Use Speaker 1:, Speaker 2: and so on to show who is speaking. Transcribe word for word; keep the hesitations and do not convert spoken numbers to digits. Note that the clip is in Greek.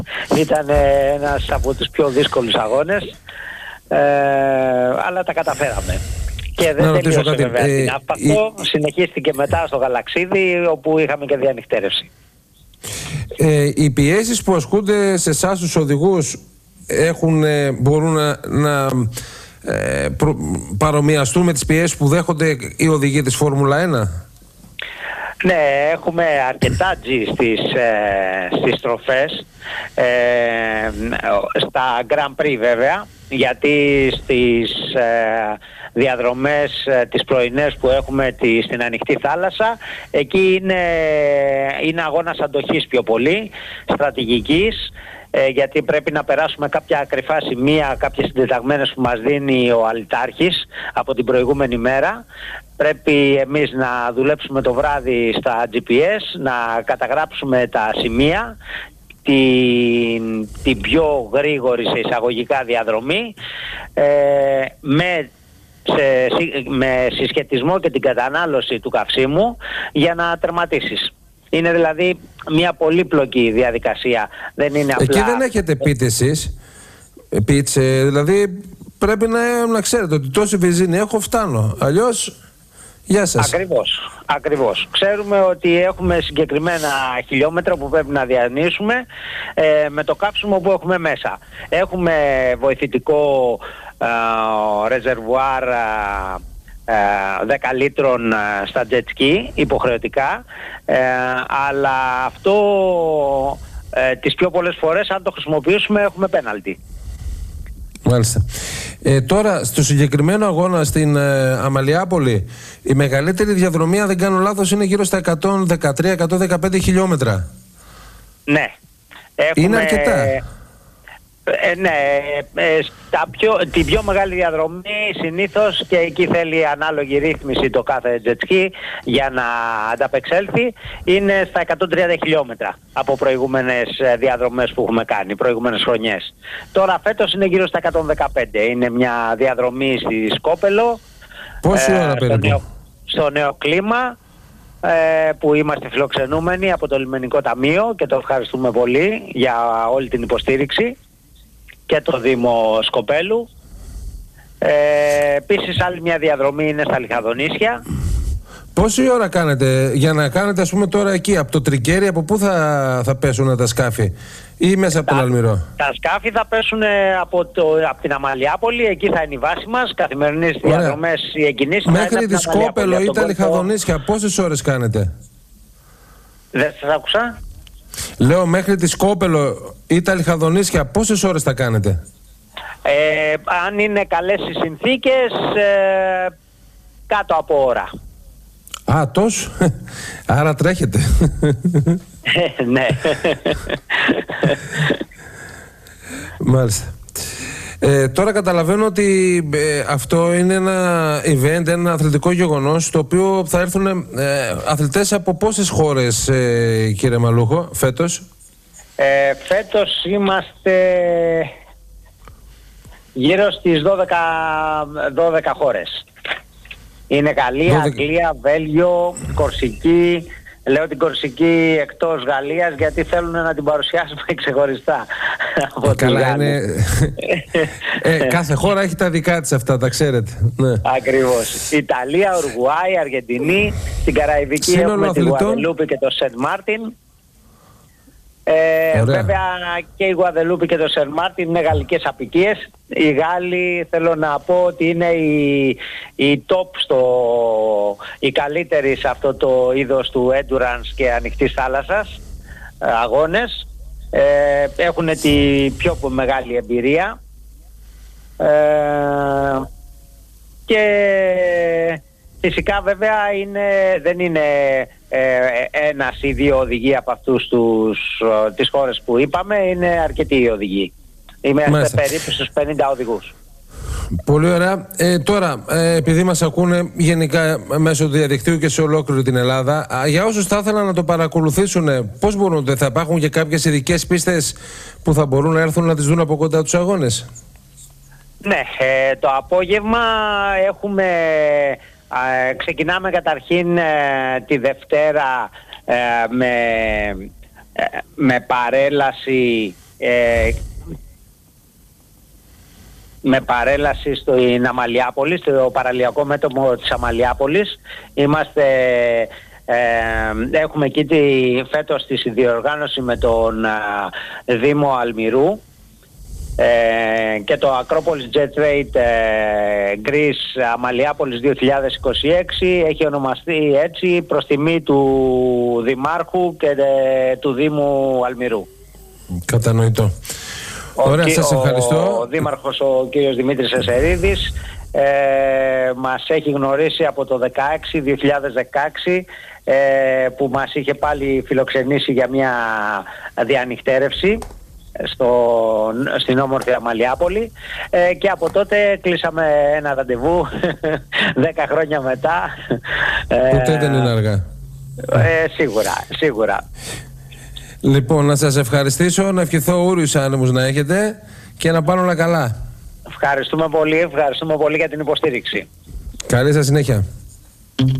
Speaker 1: Ήταν ένας από τους πιο δύσκολους αγώνες, ε, αλλά τα καταφέραμε. Και δεν τελείωσε κάτι, βέβαια ε, την Αύπακτο, ε, συνεχίστηκε μετά στο Γαλαξίδι, όπου είχαμε και διανυκτέρευση.
Speaker 2: Ε, οι πιέσεις που ασκούνται σε εσάς τους οδηγούς έχουν, μπορούν να, να ε, προ, παρομοιαστούν με τις πιέσεις που δέχονται οι οδηγοί της Φόρμουλα ένα?
Speaker 1: Ναι, έχουμε αρκετά G στις, ε, στις στροφές, ε, στα Grand Prix βέβαια, γιατί στις ε, διαδρομές ε, τις πρωινές που έχουμε τη, στην ανοιχτή θάλασσα, εκεί είναι, είναι αγώνας αντοχής πιο πολύ, στρατηγικής, ε, γιατί πρέπει να περάσουμε κάποια κρυφά σημεία, κάποιες συντεταγμένες που μας δίνει ο αλυτάρχης από την προηγούμενη μέρα. Πρέπει εμείς να δουλέψουμε το βράδυ στα τζι πι ες, να καταγράψουμε τα σημεία, την, την πιο γρήγορη σε εισαγωγικά διαδρομή, ε, με, σε, με συσχετισμό και την κατανάλωση του καυσίμου για να τερματίσεις. Είναι δηλαδή μια πολύπλοκη διαδικασία. Δεν είναι απλά...
Speaker 2: Εκεί δεν έχετε πείτε εσείς, πίτσε, δηλαδή πρέπει να, να ξέρετε ότι τόση βενζίνη έχω, φτάνω. Αλλιώς, γεια σας.
Speaker 1: Ακριβώς, ακριβώς. Ξέρουμε ότι έχουμε συγκεκριμένα χιλιόμετρα που πρέπει να διανύσουμε ε, με το κάψιμο που έχουμε μέσα. Έχουμε βοηθητικό ε, ρεζερβουάρ ε, δέκα λίτρων στα jet ski υποχρεωτικά, ε, αλλά αυτό ε, τις πιο πολλές φορές αν το χρησιμοποιήσουμε έχουμε πέναλτι.
Speaker 2: Μάλιστα. Ε, τώρα στο συγκεκριμένο αγώνα στην ε, Αμαλιάπολη, η μεγαλύτερη διαδρομή, αν δεν κάνω λάθος, είναι γύρω στα εκατόν δεκατρία με εκατόν δεκαπέντε χιλιόμετρα.
Speaker 1: Ναι. Έχουμε...
Speaker 2: Είναι αρκετά.
Speaker 1: Ε, ναι, ε, στα πιο, την πιο μεγάλη διαδρομή συνήθως, και εκεί θέλει ανάλογη ρύθμιση το κάθε jet ski για να ανταπεξέλθει, είναι στα εκατόν τριάντα χιλιόμετρα από προηγούμενες διαδρομές που έχουμε κάνει, προηγούμενες χρονιές. Τώρα φέτος είναι γύρω στα εκατόν δεκαπέντε. Είναι μια διαδρομή στη Σκόπελο.
Speaker 2: Πόση ώρα
Speaker 1: ε,
Speaker 2: περίπου?
Speaker 1: Στο νέο, στο νέο κλίμα, ε, που είμαστε φιλοξενούμενοι από το Λιμενικό Ταμείο και το ευχαριστούμε πολύ για όλη την υποστήριξη, και το Δήμο Σκοπέλου. Ε, επίσης άλλη μια διαδρομή είναι στα Λιχαδονήσια.
Speaker 2: Πόση ώρα κάνετε για να κάνετε, ας πούμε, τώρα εκεί από το Τρικέρι, από πού θα, θα πέσουν τα σκάφη, ή μέσα από τον Αλμυρό?
Speaker 1: Τα σκάφη θα πέσουν από, το, από την Αμαλιάπολη, εκεί θα είναι η βάση μας, καθημερινές διαδρομές, οι εκκινήσεις.
Speaker 2: Μέχρι τη Σκόπελο ή τα Λιχαδονήσια πόσες ώρες κάνετε?
Speaker 1: Δεν σας άκουσα.
Speaker 2: Λέω μέχρι τη Σκόπελο ή τα Λιχαδονήσια πόσες ώρες θα κάνετε?
Speaker 1: Ε, αν είναι καλές οι συνθήκες, ε, κάτω από ώρα.
Speaker 2: Α, τόσο. Άρα τρέχετε.
Speaker 1: Ε, ναι.
Speaker 2: Μάλιστα. Ε, τώρα καταλαβαίνω ότι ε, αυτό είναι ένα event, ένα αθλητικό γεγονός, το οποίο θα έρθουν ε, αθλητές από πόσες χώρες, ε, κύριε Μαλούχο, φέτος?
Speaker 1: Ε, φέτος είμαστε γύρω στις δώδεκα, δώδεκα χώρες. Είναι Γαλλία,
Speaker 2: δώδεκα...
Speaker 1: Αγγλία, Βέλγιο, Κορσική. Λέω την Κορσική εκτός Γαλλίας γιατί θέλουν να την παρουσιάσουμε ξεχωριστά.
Speaker 2: Ε, καλά είναι. ε, κάθε χώρα έχει τα δικά της αυτά, τα ξέρετε. Ναι.
Speaker 1: Ακριβώς. Ιταλία, Ουρουγουάη, Αργεντινή. Στην Καραϊβική
Speaker 2: Σύνολο
Speaker 1: έχουμε
Speaker 2: αθλητών.
Speaker 1: τη Γουαδελούπη και το Σεντ Μάρτιν. Ε, βέβαια και η Γουαδελούπη και το Σεντ Μάρτιν είναι γαλλικές αποικίες. Οι Γάλλοι, θέλω να πω ότι είναι οι, οι top στο, οι καλύτεροι σε αυτό το είδος του endurance και ανοιχτής θάλασσας αγώνες. Ε, έχουν τη πιο μεγάλη εμπειρία. Ε, και φυσικά βέβαια είναι, δεν είναι ε, ένας ή δύο οδηγοί από αυτούς τους, τις χώρες που είπαμε, είναι αρκετοί οι οδηγοί. Είμαστε περίπου στους πενήντα οδηγούς.
Speaker 2: Πολύ ωραία. Ε, τώρα, ε, επειδή μας ακούνε γενικά μέσω του διαδικτύου και σε ολόκληρη την Ελλάδα, για όσους θα ήθελαν να το παρακολουθήσουν, πώς μπορούν, θα υπάρχουν και κάποιες ειδικές πίστες που θα μπορούν να έρθουν να τις δουν από κοντά τους αγώνες?
Speaker 1: Ναι, ε, το απόγευμα έχουμε, ε, ξεκινάμε καταρχήν ε, τη Δευτέρα ε, με, ε, με παρέλαση ε, με παρέλαση στην Αμαλιάπολη, στο παραλιακό μέτωπο της Αμαλιάπολης. Είμαστε, ε, έχουμε εκεί τη, φέτος τη συνδιοργάνωση με τον ε, Δήμο Αλμυρού ε, και το Acropolis Jet Rate ε, Greece Αμαλιάπολης δύο χιλιάδες είκοσι έξι έχει ονομαστεί έτσι προς τιμή του Δημάρχου και ε, του Δήμου Αλμυρού.
Speaker 2: Κατανοητό.
Speaker 1: Ο,
Speaker 2: Ωραία, σας ευχαριστώ.
Speaker 1: Ο Δήμαρχος, ο κύριος Δημήτρης Εσερίδης, ε, μας έχει γνωρίσει από το δύο χιλιάδες δεκαέξι ε, που μας είχε πάλι φιλοξενήσει για μια διανυκτέρευση στο, στην όμορφη Αμαλιάπολη ε, και από τότε κλείσαμε ένα ραντεβού δέκα χρόνια μετά.
Speaker 2: Ποτέ δεν είναι αργά.
Speaker 1: Ε, σίγουρα, σίγουρα.
Speaker 2: Λοιπόν, να σας ευχαριστήσω, να ευχηθώ ούριους άνεμους να έχετε και να πάνε όλα καλά.
Speaker 1: Ευχαριστούμε πολύ, ευχαριστούμε πολύ για την υποστήριξη.
Speaker 2: Καλή σας συνέχεια.